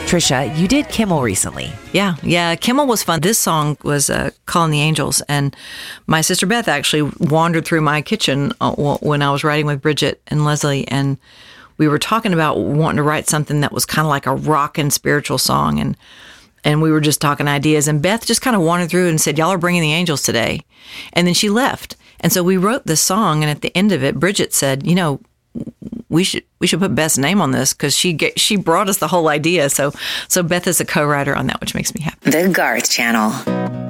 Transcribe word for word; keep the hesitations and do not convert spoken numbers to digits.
Trisha, you did Kimmel recently. Yeah, yeah. Kimmel was fun. This song was uh, Calling the Angels, and my sister Beth actually wandered through my kitchen uh, when I was writing with Bridget and Leslie, and we were talking about wanting to write something that was kind of like a rock and spiritual song, and and we were just talking ideas, and Beth just kind of wandered through and said, "Y'all are bringing the angels today," and then she left, and so we wrote this song, and at the end of it, Bridget said, "You know, we should we should put Beth's name on this because she get, she brought us the whole idea." So so Beth is a co-writer on that, which makes me happy. The Garth Channel.